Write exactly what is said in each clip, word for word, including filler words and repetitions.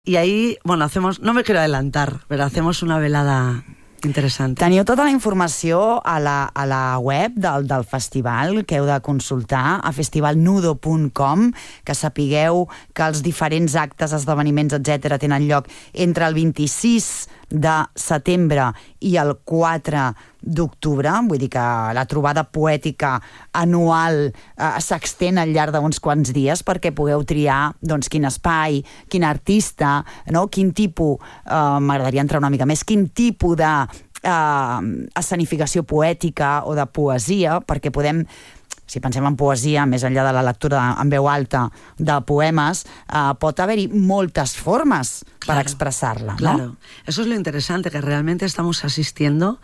Y ahí, bueno, hacemos, no me quiero adelantar, pero hacemos una velada interessant. Teniu tota la informació a la, a la web del, del festival que heu de consultar a festival nudo punt com, que sapigueu que els diferents actes, esdeveniments, etcètera tenen lloc entre el vint-i-sis de setembre i el quatre d'octubre, vull dir que la trobada poètica anual eh, s'extén al llarg d'uns quants dies perquè pugueu triar doncs, quin espai, quin artista, no? Quin tipus, eh, m'agradaria entrar una mica més, quin tipus de eh, escenificació poètica o de poesia, perquè podem, si pensem en poesia, més enllà de la lectura en veu alta de poemes, eh, pot haver-hi moltes formes claro, para expresarla, ¿no? Claro, eso es lo interesante, que realmente estamos asistiendo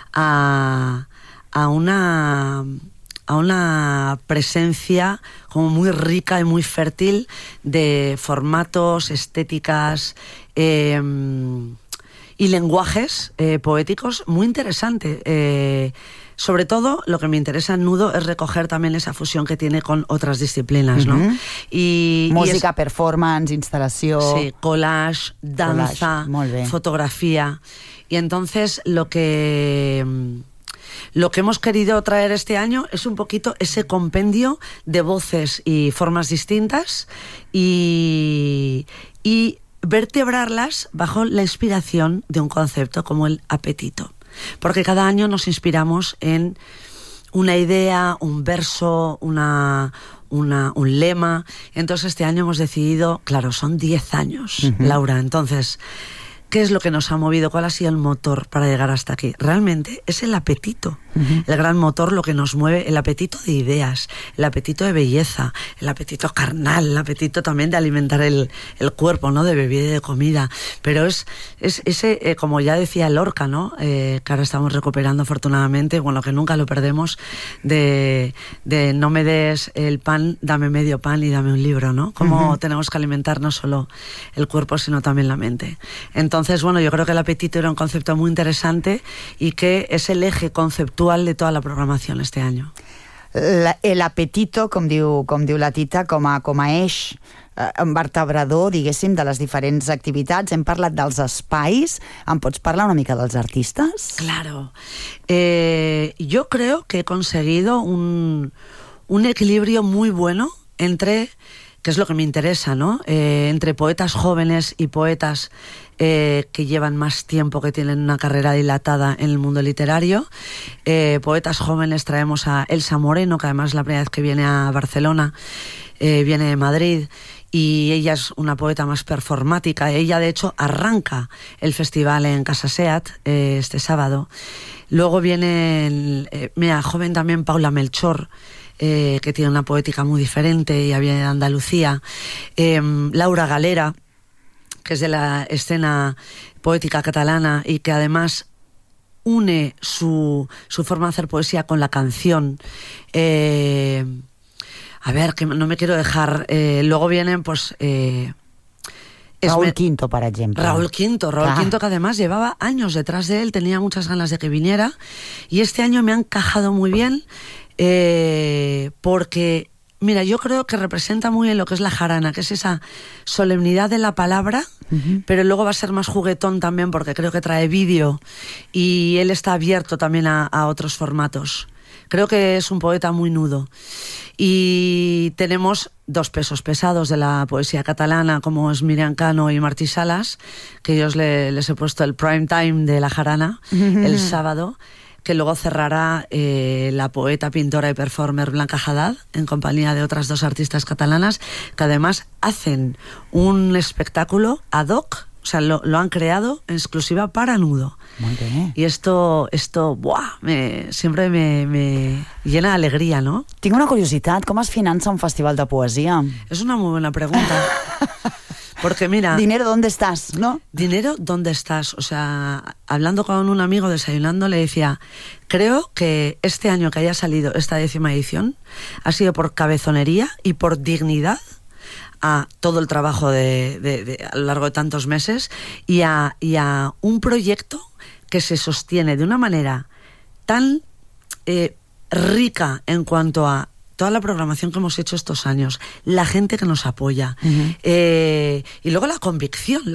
a, a una... a una presencia como muy rica y muy fértil de formatos, estéticas eh, y lenguajes eh, poéticos muy interesante. Eh, sobre todo, lo que me interesa en Nudo es recoger también esa fusión que tiene con otras disciplinas, ¿no? Uh-huh. Y, música, y es, performance, instalación... Sí, collage, danza, collage. Fotografía. Y entonces lo que... Lo que hemos querido traer este año es un poquito ese compendio de voces y formas distintas y, y vertebrarlas bajo la inspiración de un concepto como el apetito. Porque cada año nos inspiramos en una idea, un verso, una, una, un lema. Entonces este año hemos decidido, claro, son diez años, uh-huh. Laura, entonces... ¿Qué es lo que nos ha movido? ¿Cuál ha sido el motor para llegar hasta aquí? Realmente es el apetito. Uh-huh. El gran motor, lo que nos mueve, el apetito de ideas, el apetito de belleza, el apetito carnal, el apetito también de alimentar el, el cuerpo, ¿no? De bebida y de comida. Pero es, es ese, eh, como ya decía Lorca, ¿no? Eh, que ahora estamos recuperando afortunadamente, bueno, que nunca lo perdemos, de, de no me des el pan, dame medio pan y dame un libro, ¿no? Cómo uh-huh. tenemos que alimentar no solo el cuerpo, sino también la mente. Entonces, Entonces, bueno, yo creo que el apetito era un concepto muy interesante y que es el eje conceptual de toda la programación este año. La, el apetito, com diu, com diu la Tita, com a, com a eix eh, vertebrador, diguéssim, de les diferents activitats. Hem parlat dels espais. Em pots parlar una mica dels artistes? Claro. Eh, yo creo que he conseguido un, un equilibrio muy bueno entre... que es lo que me interesa, ¿no? Eh, entre poetas jóvenes y poetas eh, que llevan más tiempo, que tienen una carrera dilatada en el mundo literario. Eh, poetas jóvenes traemos a Elsa Moreno, que además es la primera vez que viene a Barcelona, eh, viene de Madrid, y ella es una poeta más performática. Ella, de hecho, arranca el festival en Casa Seat eh, este sábado. Luego viene, el, eh, mira, joven también Paula Melchor, Eh, que tiene una poética muy diferente, y viene de Andalucía. Eh, Laura Galera, que es de la escena poética catalana y que además une su, su forma de hacer poesía con la canción. Eh, a ver, que no me quiero dejar... Eh, luego vienen, pues... Eh, Raúl Quinto, por ejemplo. Raúl Quinto, Raúl Claro. Quinto, que además llevaba años detrás de él, tenía muchas ganas de que viniera, y este año me ha encajado muy bien. Eh, porque, mira, yo creo que representa muy bien lo que es la jarana, que es esa solemnidad de la palabra, uh-huh. pero luego va a ser más juguetón también, porque creo que trae vídeo y él está abierto también a, a otros formatos. Creo que es un poeta muy nudo. Y tenemos dos pesos pesados de la poesía catalana, como es Miriam Cano y Martí Salas, que yo le, les he puesto el prime time de la jarana, uh-huh. el sábado, que luego cerrará eh, la poeta, pintora y performer Blanca Haddad, en compañía de otras dos artistas catalanas, que además hacen un espectáculo ad hoc, o sea, lo, lo han creado en exclusiva para Nudo. Muy bien. Y esto, esto buah, me, siempre me, me llena de alegría, ¿no? Tinc una curiositat, com es finança un festival de poesia? Es una muy buena pregunta. Porque mira... Dinero, ¿dónde estás? ¿No? Dinero, ¿dónde estás? O sea, hablando con un amigo, desayunando, le decía, creo que este año que haya salido esta décima edición ha sido por cabezonería y por dignidad a todo el trabajo de, de, de, a lo largo de tantos meses y a, y a un proyecto que se sostiene de una manera tan eh, rica en cuanto a toda la programación que hemos hecho estos años, la gente que nos apoya, uh-huh. eh, y luego la convicción,